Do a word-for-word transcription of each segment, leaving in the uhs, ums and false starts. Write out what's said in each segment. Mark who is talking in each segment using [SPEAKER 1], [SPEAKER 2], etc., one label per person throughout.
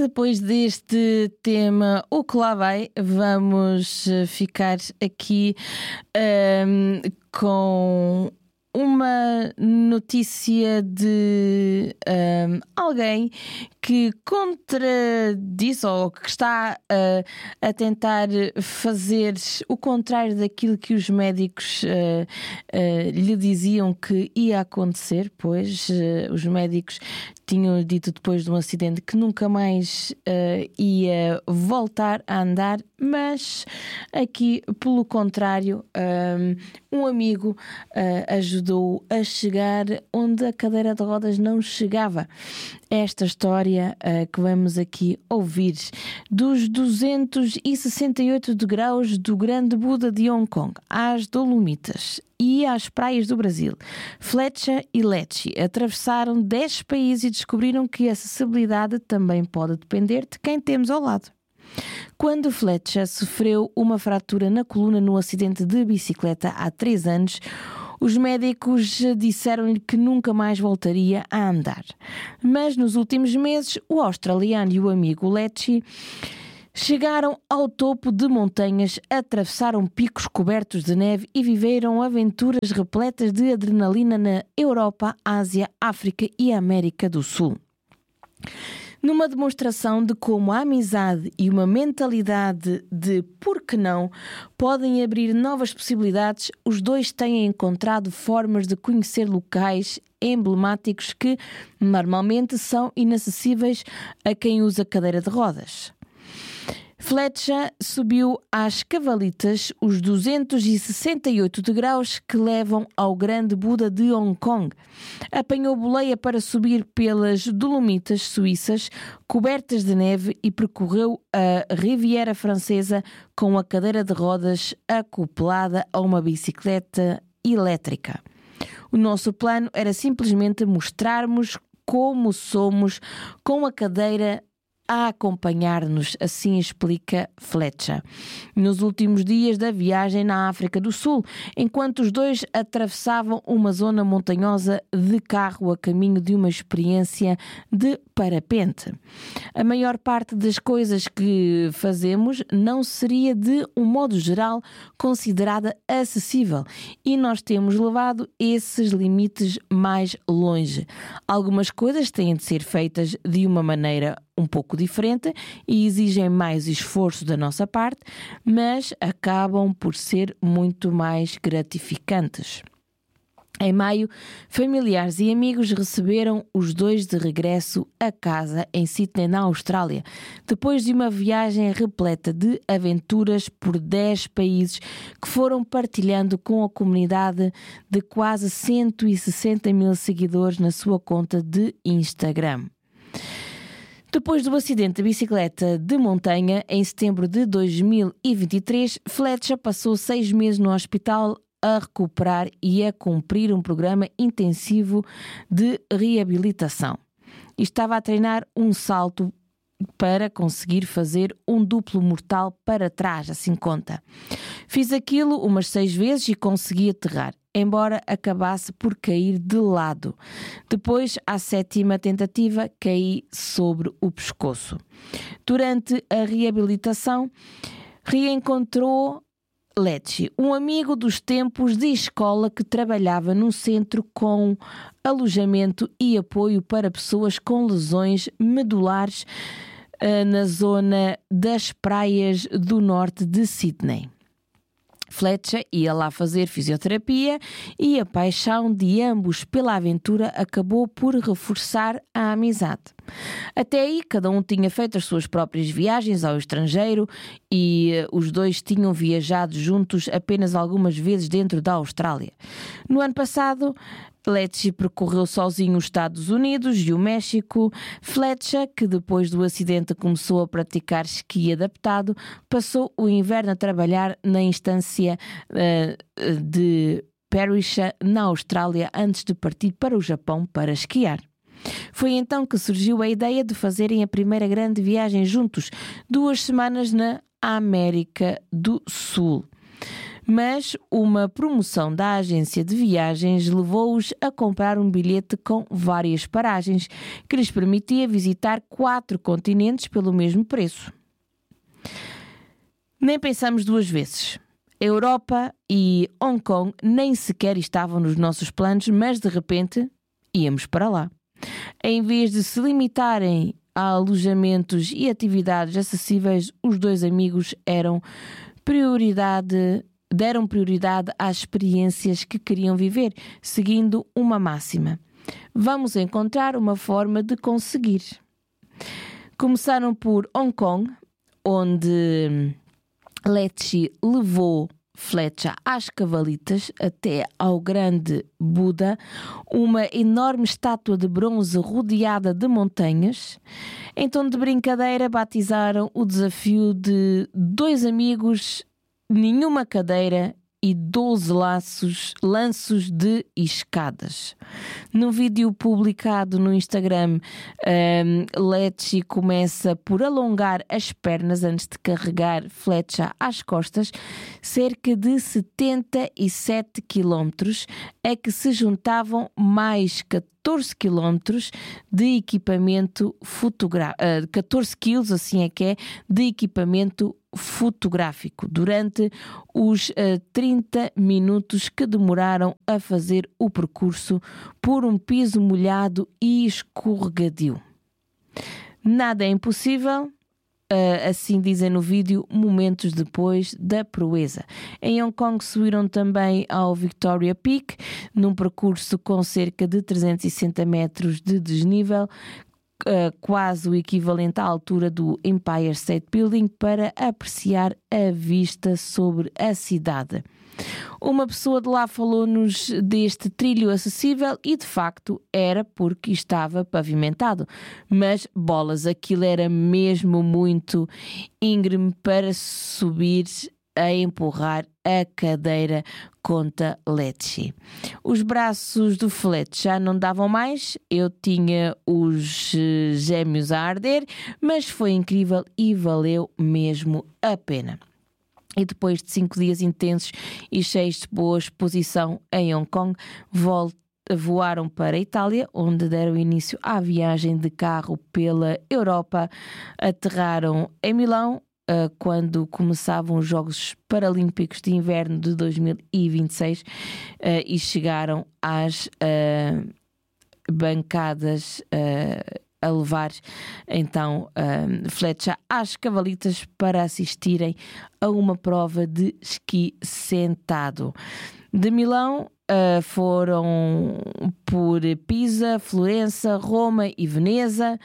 [SPEAKER 1] depois deste tema, o que lá vai, vamos ficar aqui um, com uma notícia de um, alguém que contradiz ou que está uh, a tentar fazer o contrário daquilo que os médicos uh, uh, lhe diziam que ia acontecer, pois uh, os médicos tinham dito depois de um acidente que nunca mais uh, ia voltar a andar, mas aqui, pelo contrário, um, um amigo uh, ajudou a chegar onde a cadeira de rodas não chegava. Esta história uh, que vamos aqui ouvir dos duzentos e sessenta e oito degraus do Grande Buda de Hong Kong às Dolomitas e às praias do Brasil, Fletcher e Lecce atravessaram dez países e descobriram que a acessibilidade também pode depender de quem temos ao lado. Quando Fletcher sofreu uma fratura na coluna no acidente de bicicleta há três anos, os médicos disseram-lhe que nunca mais voltaria a andar. Mas nos últimos meses, o australiano e o amigo Lecce chegaram ao topo de montanhas, atravessaram picos cobertos de neve e viveram aventuras repletas de adrenalina na Europa, Ásia, África e América do Sul. Numa demonstração de como a amizade e uma mentalidade de por que não podem abrir novas possibilidades, os dois têm encontrado formas de conhecer locais emblemáticos que normalmente são inacessíveis a quem usa cadeira de rodas. Fletcher subiu às cavalitas os duzentos e sessenta e oito degraus que levam ao Grande Buda de Hong Kong. Apanhou boleia para subir pelas Dolomitas suíças, cobertas de neve, e percorreu a Riviera Francesa com a cadeira de rodas acoplada a uma bicicleta elétrica. O nosso plano era simplesmente mostrarmos como somos com a cadeira a acompanhar-nos, assim explica Fletcher. Nos últimos dias da viagem na África do Sul, enquanto os dois atravessavam uma zona montanhosa de carro a caminho de uma experiência de parapente. A maior parte das coisas que fazemos não seria, de um modo geral, considerada acessível, e nós temos levado esses limites mais longe. Algumas coisas têm de ser feitas de uma maneira um pouco diferente e exigem mais esforço da nossa parte, mas acabam por ser muito mais gratificantes. Em maio, familiares e amigos receberam os dois de regresso a casa em Sydney, na Austrália, depois de uma viagem repleta de aventuras por dez países que foram partilhando com a comunidade de quase cento e sessenta mil seguidores na sua conta de Instagram. Depois do acidente de bicicleta de montanha, em setembro de dois mil e vinte e três, Fletcher passou seis meses no hospital a recuperar e a cumprir um programa intensivo de reabilitação. E estava a treinar um salto para conseguir fazer um duplo mortal para trás, assim conta. Fiz aquilo umas seis vezes e consegui aterrar, embora acabasse por cair de lado. Depois, à sétima tentativa, caí sobre o pescoço. Durante a reabilitação, reencontrou Lecce, um amigo dos tempos de escola que trabalhava num centro com alojamento e apoio para pessoas com lesões medulares uh, na zona das praias do norte de Sydney. Fletcher ia lá fazer fisioterapia e a paixão de ambos pela aventura acabou por reforçar a amizade. Até aí, cada um tinha feito as suas próprias viagens ao estrangeiro e uh, os dois tinham viajado juntos apenas algumas vezes dentro da Austrália. No ano passado, Lecce percorreu sozinho os Estados Unidos e o México. Fletcher, que depois do acidente começou a praticar esqui adaptado, passou o inverno a trabalhar na instância uh, de Perisha, na Austrália, antes de partir para o Japão para esquiar. Foi então que surgiu a ideia de fazerem a primeira grande viagem juntos, duas semanas na América do Sul. mas uma promoção da agência de viagens levou-os a comprar um bilhete com várias paragens, que lhes permitia visitar quatro continentes pelo mesmo preço. Nem pensamos duas vezes. A Europa e Hong Kong nem sequer estavam nos nossos planos, mas de repente íamos para lá. Em vez de se limitarem a alojamentos e atividades acessíveis, os dois amigos eram prioridade, deram prioridade às experiências que queriam viver, seguindo uma máxima: vamos encontrar uma forma de conseguir. Começaram por Hong Kong, onde Lecce levou Fletcher às cavalitas até ao grande Buda, uma enorme estátua de bronze rodeada de montanhas. Em tom de brincadeira, batizaram o desafio de dois amigos, nenhuma cadeira e doze laços, lanços de escadas. No vídeo publicado no Instagram, um, Lecce começa por alongar as pernas antes de carregar Fletcher às costas, cerca de setenta e sete quilómetros, a que se juntavam mais catorze quilómetros de equipamento fotográfico, uh, catorze quilos, assim é que é, de equipamento fotográfico, durante os uh, trinta minutos que demoraram a fazer o percurso por um piso molhado e escorregadio. Nada é impossível, uh, assim dizem no vídeo, momentos depois da proeza. Em Hong Kong subiram também ao Victoria Peak, num percurso com cerca de trezentos e sessenta metros de desnível, Uh, quase o equivalente à altura do Empire State Building, para apreciar a vista sobre a cidade. Uma pessoa de lá falou-nos deste trilho acessível e de facto era porque estava pavimentado, mas bolas, aquilo era mesmo muito íngreme para subir a empurrar a cadeira contra Lecce. Os braços do Fletcher já não davam mais, eu tinha os gêmeos a arder, mas foi incrível e valeu mesmo a pena. E depois de cinco dias intensos e cheios de boa exposição em Hong Kong, voltaram voaram para a Itália, onde deram início à viagem de carro pela Europa, aterraram em Milão, Uh, quando começavam os Jogos Paralímpicos de Inverno de dois mil e vinte e seis, uh, e chegaram às uh, bancadas uh, a levar então uh, Fletcher às cavalitas para assistirem a uma prova de esqui sentado. De Milão uh, foram por Pisa, Florença, Roma e Veneza.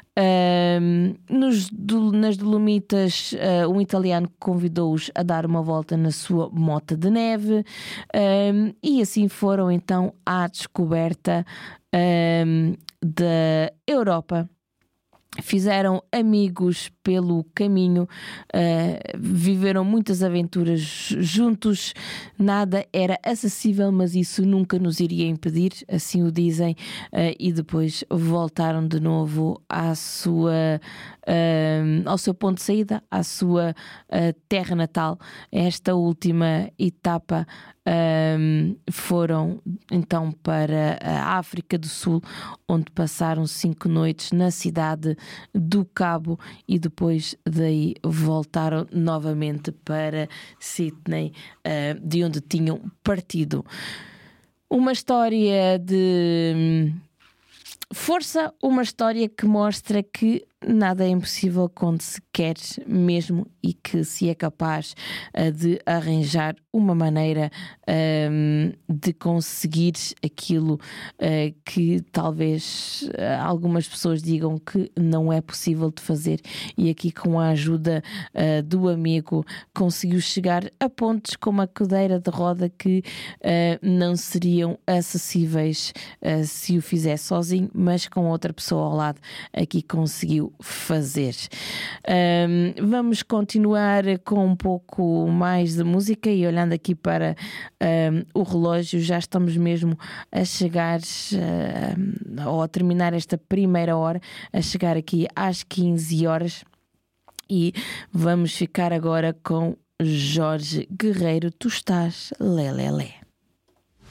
[SPEAKER 1] Um, nos, do, nas Dolomitas, uh, um italiano convidou-os a dar uma volta na sua moto de neve, um, e assim foram então à descoberta um, da Europa. Fizeram amigos pelo caminho, uh, viveram muitas aventuras juntos, nada era acessível, mas isso nunca nos iria impedir, assim o dizem, uh, e depois voltaram de novo à sua, uh, ao seu ponto de saída, à sua uh, terra natal. Esta última etapa um, foram então para a África do Sul, onde passaram cinco noites na cidade do Cabo e depois daí voltaram novamente para Sydney, uh, de onde tinham partido. Uma história de força, uma história que mostra que nada é impossível quando se quer mesmo e que se é capaz uh, de arranjar uma maneira um, de conseguir aquilo uh, que talvez uh, algumas pessoas digam que não é possível de fazer, e aqui com a ajuda uh, do amigo conseguiu chegar a pontos como a cadeira de roda que uh, não seriam acessíveis uh, se o fizesse sozinho, mas com outra pessoa ao lado aqui conseguiu fazer. Um, vamos continuar com um pouco mais de música e olhando aqui para um, o relógio, já estamos mesmo a chegar uh, ou a terminar esta primeira hora, a chegar aqui às quinze horas, e vamos ficar agora com Jorge Guerreiro, tu estás lelelé.